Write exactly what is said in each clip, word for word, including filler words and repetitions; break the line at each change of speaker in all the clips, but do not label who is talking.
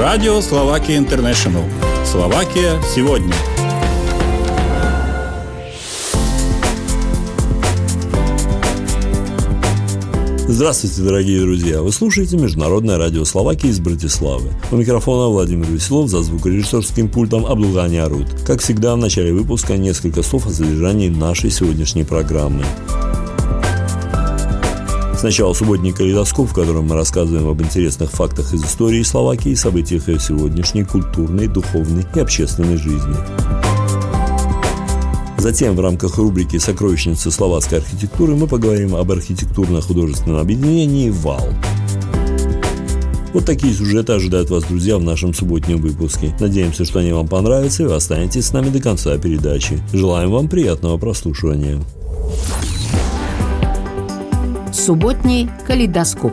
Радио Словакия Интернешнл. Словакия сегодня.
Здравствуйте, дорогие друзья! Вы слушаете Международное радио Словакии из Братиславы. У микрофона Владимир Веселов, за звукорежиссерским пультом Абдулгани Арут. Как всегда, в начале выпуска несколько слов о содержании нашей сегодняшней программы. Сначала субботний калейдоскоп, в котором мы рассказываем об интересных фактах из истории Словакии и событиях ее сегодняшней культурной, духовной и общественной жизни. Затем в рамках рубрики «Сокровищницы словацкой архитектуры» мы поговорим об архитектурно-художественном объединении «ВАЛ». Вот такие сюжеты ожидают вас, друзья, в нашем субботнем выпуске. Надеемся, что они вам понравятся, и вы останетесь с нами до конца передачи. Желаем вам приятного прослушивания.
Субботний калейдоскоп.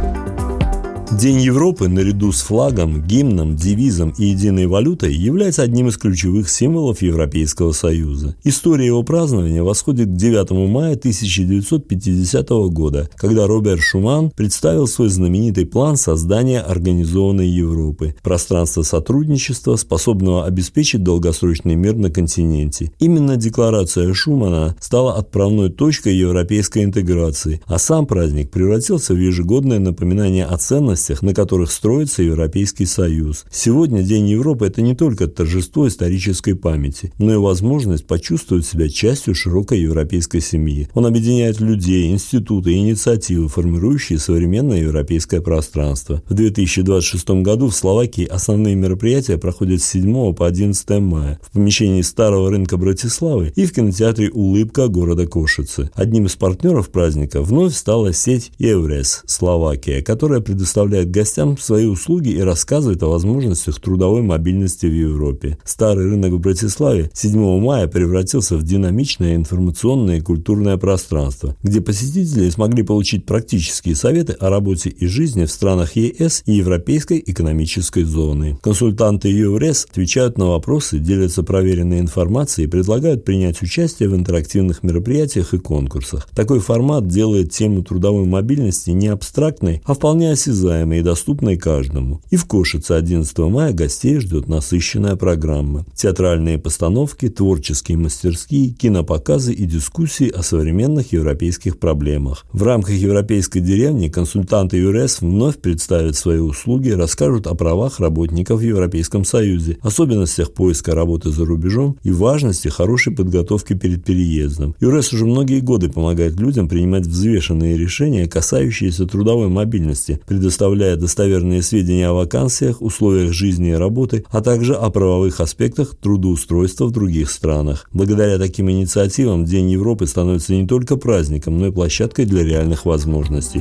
День Европы наряду с флагом, гимном, девизом и единой валютой является одним из ключевых символов Европейского Союза. История его празднования восходит к девятому мая тысяча девятьсот пятидесятого года, когда Роберт Шуман представил свой знаменитый план создания организованной Европы, пространства сотрудничества, способного обеспечить долгосрочный мир на континенте. Именно декларация Шумана стала отправной точкой европейской интеграции, а сам праздник превратился в ежегодное напоминание о ценностях, на которых строится Европейский Союз. Сегодня День Европы – это не только торжество исторической памяти, но и возможность почувствовать себя частью широкой европейской семьи. Он объединяет людей, институты и инициативы, формирующие современное европейское пространство. В две тысячи двадцать шестом году в Словакии основные мероприятия проходят с седьмого по одиннадцатое мая в помещении Старого рынка Братиславы и в кинотеатре «Улыбка» города Кошице. Одним из партнеров праздника вновь стала сеть Еврес Словакия, которая предоставляет гостям свои услуги и рассказывает о возможностях трудовой мобильности в Европе. Старый рынок в Братиславе седьмого мая превратился в динамичное информационное и культурное пространство, где посетители смогли получить практические советы о работе и жизни в странах ЕС и Европейской экономической зоны. Консультанты Еврес отвечают на вопросы, делятся проверенной информацией и предлагают принять участие в интерактивных мероприятиях и конкурсах. Такой формат делает тему трудовой мобильности не абстрактной, а вполне осязаемой и доступной каждому. И в Кошице одиннадцатого мая гостей ждет насыщенная программа. Театральные постановки, творческие мастерские, кинопоказы и дискуссии о современных европейских проблемах. В рамках Европейской деревни консультанты ЮРЕС вновь представят свои услуги, расскажут о правах работников в Европейском Союзе, особенностях поиска работы за рубежом и важности хорошей подготовки перед переездом. ЮРЕС уже многие годы помогает людям принимать взвешенные решения, касающиеся трудовой мобильности, предоставляя достоверные сведения о вакансиях, условиях жизни и работы, а также о правовых аспектах трудоустройства в других странах. Благодаря таким инициативам День Европы становится не только праздником, но и площадкой для реальных возможностей.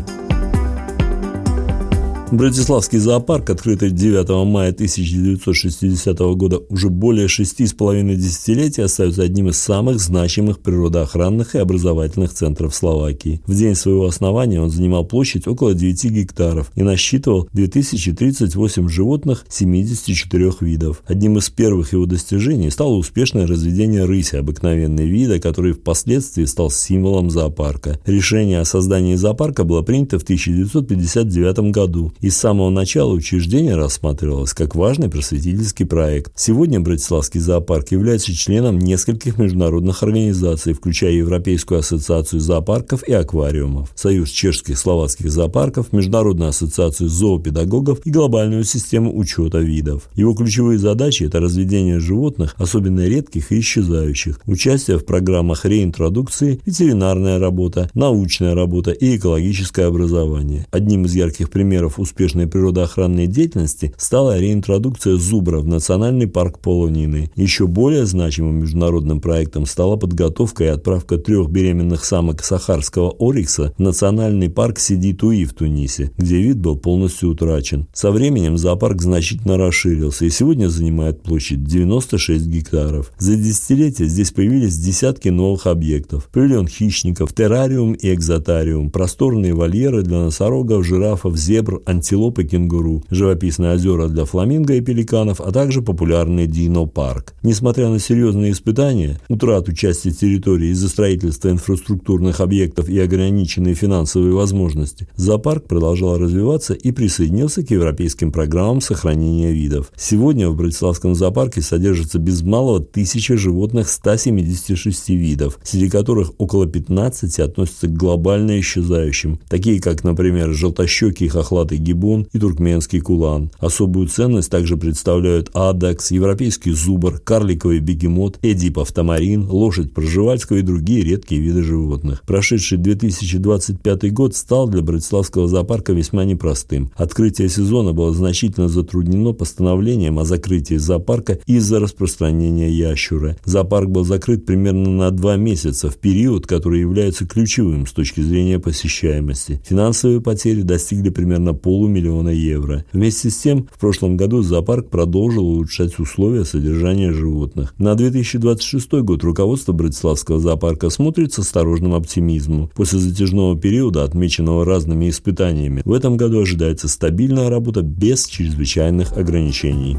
Братиславский зоопарк, открытый девятого мая тысяча девятьсот шестидесятого года, уже более шести с половиной десятилетий остается одним из самых значимых природоохранных и образовательных центров Словакии. В день своего основания он занимал площадь около девяти гектаров и насчитывал две тысячи тридцать восемь животных семидесяти четырёх видов. Одним из первых его достижений стало успешное разведение рыси, обыкновенной вида, который впоследствии стал символом зоопарка. Решение о создании зоопарка было принято в тысяча девятьсот пятьдесят девятом году. И с самого начала учреждение рассматривалось как важный просветительский проект. Сегодня Братиславский зоопарк является членом нескольких международных организаций, включая Европейскую ассоциацию зоопарков и аквариумов, Союз чешских словацких зоопарков, Международную ассоциацию зоопедагогов и глобальную систему учета видов. Его ключевые задачи – это разведение животных, особенно редких и исчезающих, участие в программах реинтродукции, ветеринарная работа, научная работа и экологическое образование. Одним из ярких примеров успешной природоохранной деятельности стала реинтродукция зубра в национальный парк Полонины. Еще более значимым международным проектом стала подготовка и отправка трех беременных самок сахарского орикса в национальный парк Сиди-Туи в Тунисе, где вид был полностью утрачен. Со временем зоопарк значительно расширился и сегодня занимает площадь девяносто шесть гектаров. За десятилетия здесь появились десятки новых объектов: павильон хищников, террариум и экзотариум, просторные вольеры для носорогов, жирафов, зебр, антилоп и кенгуру, живописные озера для фламинго и пеликанов, а также популярный дино-парк. Несмотря на серьезные испытания, утрату части территории из-за строительства инфраструктурных объектов и ограниченные финансовые возможности, зоопарк продолжал развиваться и присоединился к европейским программам сохранения видов. Сегодня в Братиславском зоопарке содержится без малого тысяча животных ста семидесяти шести видов, среди которых около пятнадцати относятся к глобально исчезающим, такие как, например, желтощекий хохлатый гибон и туркменский кулан. Особую ценность также представляют адакс, европейский зубр, карликовый бегемот, эдипов тамарин, лошадь пржевальского и другие редкие виды животных. Прошедший две тысячи двадцать пятый год стал для Братиславского зоопарка весьма непростым. Открытие сезона было значительно затруднено постановлением о закрытии зоопарка из-за распространения ящура. Зоопарк был закрыт примерно на два месяца, в период, который является ключевым с точки зрения посещаемости. Финансовые потери достигли примерно полумиллиона евро. Вместе с тем, в прошлом году зоопарк продолжил улучшать условия содержания животных. На две тысячи двадцать шестой год руководство Братиславского зоопарка смотрит с осторожным оптимизмом. После затяжного периода, отмеченного разными испытаниями, в этом году ожидается стабильная работа без чрезвычайных ограничений.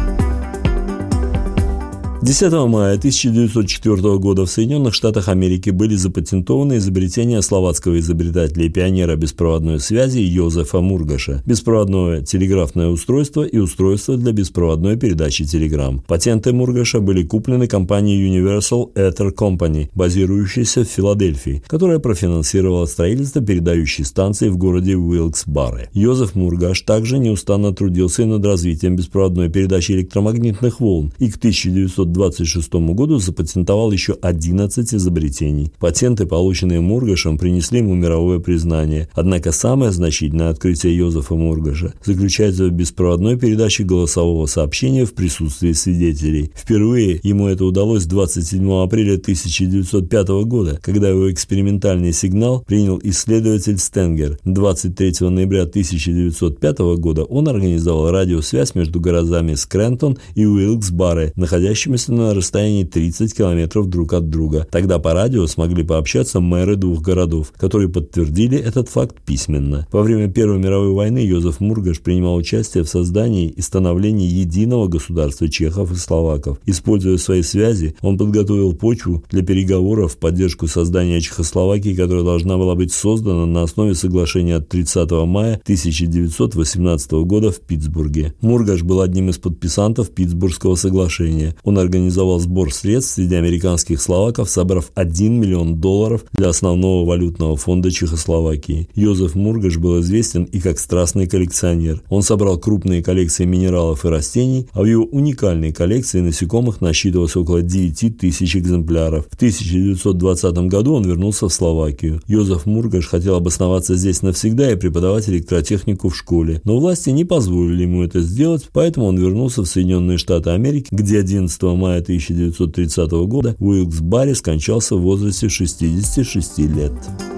десятого мая тысяча девятьсот четвёртого года в Соединенных Штатах Америки были запатентованы изобретения словацкого изобретателя и пионера беспроводной связи Йозефа Мургаша, беспроводное телеграфное устройство и устройство для беспроводной передачи телеграмм. Патенты Мургаша были куплены компанией Universal Ether Company, базирующейся в Филадельфии, которая профинансировала строительство передающей станции в городе Уилкс-Барре. Йозеф Мургаш также неустанно трудился и над развитием беспроводной передачи электромагнитных волн и к тысяча девятьсот двадцать шестому году запатентовал еще одиннадцать изобретений. Патенты, полученные Мургашем, принесли ему мировое признание. Однако самое значительное открытие Йозефа Мургаша заключается в беспроводной передаче голосового сообщения в присутствии свидетелей. Впервые ему это удалось двадцать седьмого апреля тысяча девятьсот пятого года, когда его экспериментальный сигнал принял исследователь Стенгер. двадцать третьего ноября тысяча девятьсот пятого года он организовал радиосвязь между городами Скрэнтон и Уилкс-Барре, находящимися на расстоянии тридцать километров друг от друга. Тогда по радио смогли пообщаться мэры двух городов, которые подтвердили этот факт письменно. Во время Первой мировой войны Йозеф Мургаш принимал участие в создании и становлении единого государства чехов и словаков. Используя свои связи, он подготовил почву для переговоров в поддержку создания Чехословакии, которая должна была быть создана на основе соглашения от тридцатого мая тысяча девятьсот восемнадцатого года в Питтсбурге. Мургаш был одним из подписантов Питтсбургского соглашения. Он организовал сбор средств среди американских словаков, собрав один миллион долларов для основного валютного фонда Чехословакии. Йозеф Мургаш был известен и как страстный коллекционер. Он собрал крупные коллекции минералов и растений, а в его уникальной коллекции насекомых насчитывалось около девяти тысяч экземпляров. В тысяча девятьсот двадцатом году он вернулся в Словакию. Йозеф Мургаш хотел обосноваться здесь навсегда и преподавать электротехнику в школе, но власти не позволили ему это сделать, поэтому он вернулся в Соединенные Штаты Америки, где одиннадцатого мая тысяча девятьсот тридцатого года в Уилкс-Барре скончался в возрасте шестидесяти шести лет.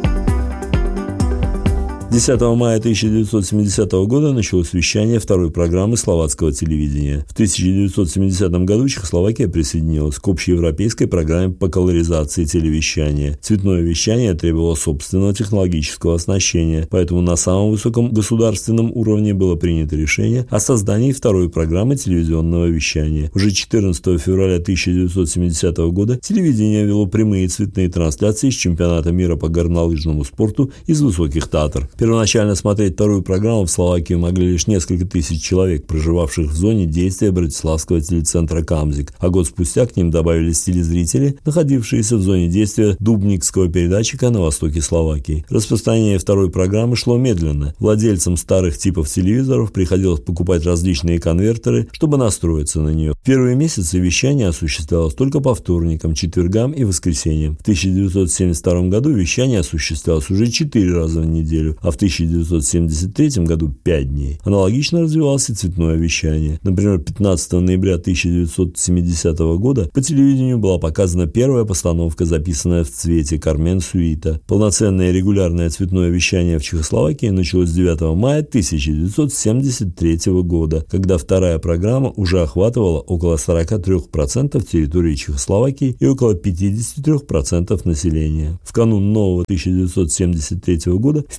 десятого мая тысяча девятьсот семидесятого года началось вещание второй программы словацкого телевидения. В тысяча девятьсот семидесятом году Чехословакия присоединилась к общеевропейской программе по колоризации телевещания. Цветное вещание требовало собственного технологического оснащения, поэтому на самом высоком государственном уровне было принято решение о создании второй программы телевизионного вещания. Уже четырнадцатого февраля тысяча девятьсот семидесятого года телевидение вело прямые цветные трансляции из чемпионата мира по горнолыжному спорту из Высоких Татр. Первоначально смотреть вторую программу в Словакии могли лишь несколько тысяч человек, проживавших в зоне действия Братиславского телецентра «Камзик», а год спустя к ним добавились телезрители, находившиеся в зоне действия дубникского передатчика на востоке Словакии. Распространение второй программы шло медленно. Владельцам старых типов телевизоров приходилось покупать различные конвертеры, чтобы настроиться на нее. В первые месяцы вещание осуществлялось только по вторникам, четвергам и воскресеньям. В тысяча девятьсот семьдесят втором году вещание осуществлялось уже четыре раза в неделю, а в тысяча девятьсот семьдесят третьем году пять дней. Аналогично развивалось и цветное вещание. Например, пятнадцатого ноября тысяча девятьсот семидесятого года по телевидению была показана первая постановка, записанная в цвете «Кармен Сюита». Полноценное регулярное цветное вещание в Чехословакии началось девятого мая тысяча девятьсот семьдесят третьего года, когда вторая программа уже охватывала около сорока трёх процентов территории Чехословакии и около пятидесяти трёх процентов населения. В канун нового тысяча девятьсот семьдесят третьего года впервые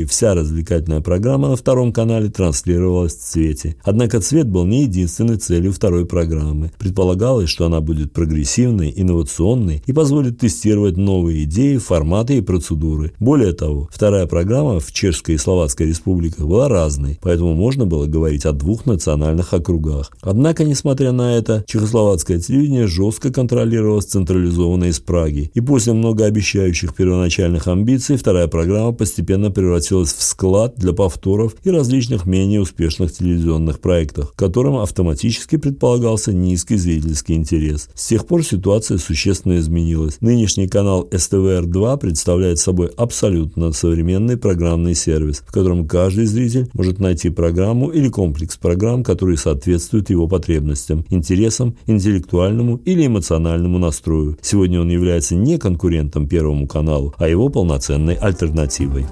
Впервые вся развлекательная программа на втором канале транслировалась в цвете. Однако цвет был не единственной целью второй программы. Предполагалось, что она будет прогрессивной, инновационной и позволит тестировать новые идеи, форматы и процедуры. Более того, вторая программа в Чешской и Словацкой республиках была разной, поэтому можно было говорить о двух национальных округах. Однако, несмотря на это, чехословацкое телевидение жестко контролировалось централизованно из Праги, и после многообещающих первоначальных амбиций вторая программа постепенно превратилась в склад для повторов и различных менее успешных телевизионных проектов, которым автоматически предполагался низкий зрительский интерес. С тех пор ситуация существенно изменилась. Нынешний канал эс тэ вэ эр два представляет собой абсолютно современный программный сервис, в котором каждый зритель может найти программу или комплекс программ, которые соответствуют его потребностям, интересам, интеллектуальному или эмоциональному настрою. Сегодня он является не конкурентом Первому каналу, а его полноценной альтернативой.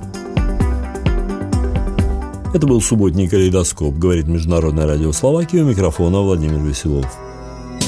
Это был субботний калейдоскоп, говорит Международное радио Словакии, у микрофона Владимир Веселов.